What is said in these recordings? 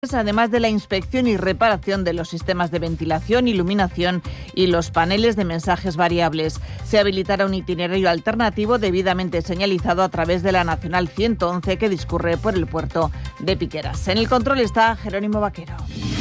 además de la inspección y reparación de los sistemas de ventilación, iluminación y los paneles de mensajes variables. Se habilitará un itinerario alternativo debidamente señalizado a través de la Nacional 111 que discurre por el puerto de Piqueras. En el control está Jerónimo Vaquero.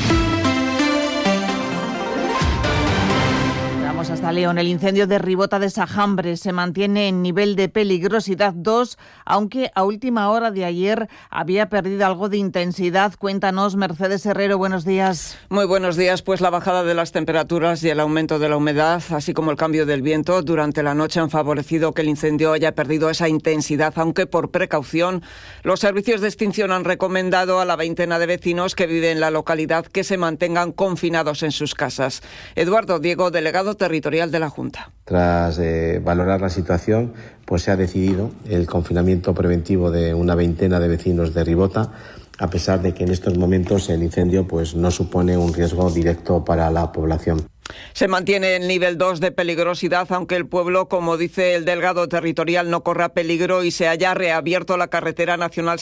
Vamos hasta León. El incendio de Ribota de Sajambre se mantiene en nivel de peligrosidad 2, aunque a última hora de ayer había perdido algo de intensidad. Cuéntanos, Mercedes Herrero, buenos días. Muy buenos días. Pues la bajada de las temperaturas y el aumento de la humedad, así como el cambio del viento durante la noche han favorecido que el incendio haya perdido esa intensidad, aunque por precaución los servicios de extinción han recomendado a la veintena de vecinos que viven en la localidad que se mantengan confinados en sus casas. Eduardo Diego, delegado territorial de la Junta. Tras valorar la situación, pues se ha decidido el confinamiento preventivo de una veintena de vecinos de Ribota, a pesar de que en estos momentos el incendio pues no supone un riesgo directo para la población. Se mantiene el nivel 2 de peligrosidad, aunque el pueblo, como dice el delegado territorial, no corra peligro y se haya reabierto la carretera nacional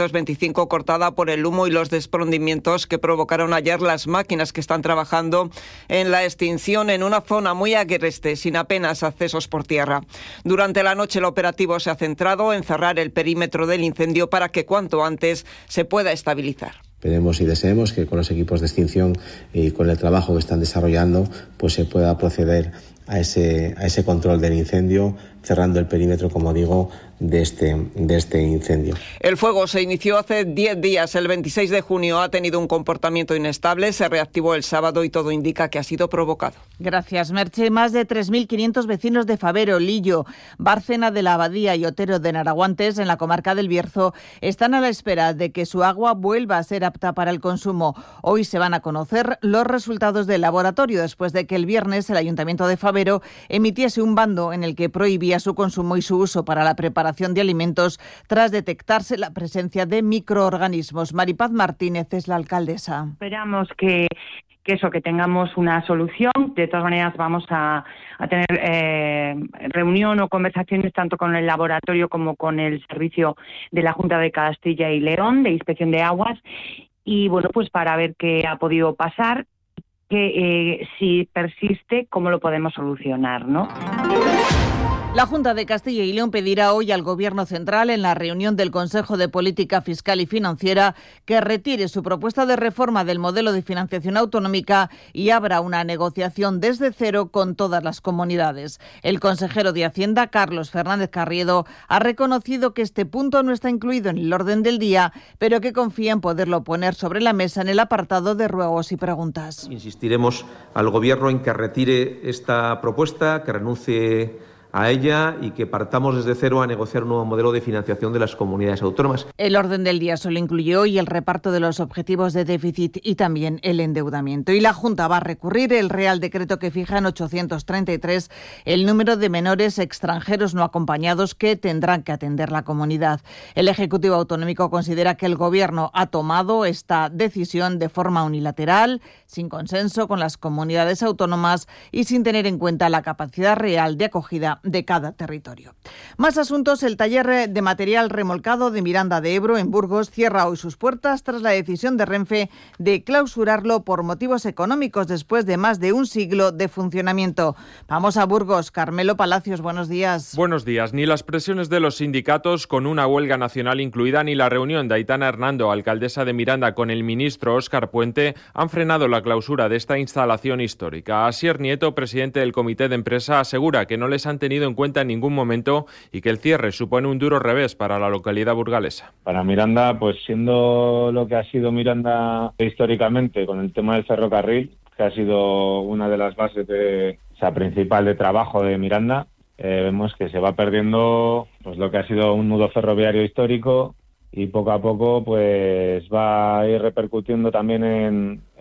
625 cortada por el humo y los desprendimientos que provocaron ayer las máquinas que están trabajando en la extinción en una zona muy agreste, sin apenas accesos por tierra. Durante la noche el operativo se ha centrado en cerrar el perímetro del incendio para que cuanto antes se pueda estabilizar. Esperemos y deseemos que con los equipos de extinción y con el trabajo que están desarrollando, pues se pueda proceder a ese control del incendio, cerrando el perímetro, como digo, de este incendio. El fuego se inició hace 10 días. El 26 de junio ha tenido un comportamiento inestable, se reactivó el sábado y todo indica que ha sido provocado. Gracias, Merche. Más de 3.500 vecinos de Favero, Lillo, Bárcena de la Abadía y Otero de Naraguantes, en la comarca del Bierzo, están a la espera de que su agua vuelva a ser apta para el consumo. Hoy se van a conocer los resultados del laboratorio, después de que el viernes el Ayuntamiento de Favero emitiese un bando en el que prohibía su consumo y su uso para la preparación de alimentos tras detectarse la presencia de microorganismos. Maripaz Martínez es la alcaldesa. Esperamos que tengamos una solución. De todas maneras vamos a tener reunión o conversaciones tanto con el laboratorio como con el servicio de la Junta de Castilla y León de Inspección de Aguas y bueno, pues para ver qué ha podido pasar, que si persiste, cómo lo podemos solucionar, ¿no? La Junta de Castilla y León pedirá hoy al Gobierno central, en la reunión del Consejo de Política Fiscal y Financiera, que retire su propuesta de reforma del modelo de financiación autonómica y abra una negociación desde cero con todas las comunidades. El consejero de Hacienda, Carlos Fernández Carriedo, ha reconocido que este punto no está incluido en el orden del día, pero que confía en poderlo poner sobre la mesa en el apartado de ruegos y preguntas. Insistiremos al Gobierno en que retire esta propuesta, que renuncie a ella y que partamos desde cero a negociar un nuevo modelo de financiación de las comunidades autónomas. El orden del día solo incluye hoy el reparto de los objetivos de déficit y también el endeudamiento. Y la Junta va a recurrir el Real Decreto que fija en 833 el número de menores extranjeros no acompañados que tendrán que atender la comunidad. El Ejecutivo Autonómico considera que el Gobierno ha tomado esta decisión de forma unilateral, sin consenso con las comunidades autónomas y sin tener en cuenta la capacidad real de acogida de cada territorio. Más asuntos. El taller de material remolcado de Miranda de Ebro, en Burgos, cierra hoy sus puertas tras la decisión de Renfe de clausurarlo por motivos económicos después de más de un siglo de funcionamiento. Vamos a Burgos. Carmelo Palacios, buenos días. Buenos días. Ni las presiones de los sindicatos, con una huelga nacional incluida, ni la reunión de Aitana Hernando, alcaldesa de Miranda, con el ministro Óscar Puente, han frenado la clausura de esta instalación histórica. Asier Nieto, presidente del comité de empresa, asegura que no les han tenido en cuenta en ningún momento y que el cierre supone un duro revés para la localidad burgalesa. Para Miranda, pues siendo lo que ha sido Miranda históricamente con el tema del ferrocarril, que ha sido una de las bases principal de trabajo de Miranda, vemos que se va perdiendo pues lo que ha sido un nudo ferroviario histórico y poco a poco pues va a ir repercutiendo también en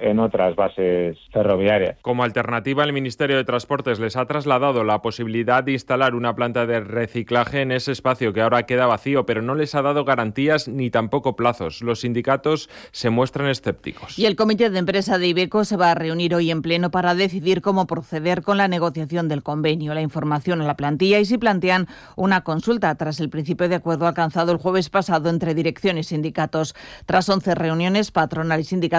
en otras bases ferroviarias. Como alternativa, el Ministerio de Transportes les ha trasladado la posibilidad de instalar una planta de reciclaje en ese espacio que ahora queda vacío, pero no les ha dado garantías ni tampoco plazos. Los sindicatos se muestran escépticos. Y el comité de empresa de Iveco se va a reunir hoy en pleno para decidir cómo proceder con la negociación del convenio, la información a la plantilla y si plantean una consulta tras el principio de acuerdo alcanzado el jueves pasado entre dirección y sindicatos. Tras 11 reuniones, patronal y sindicatos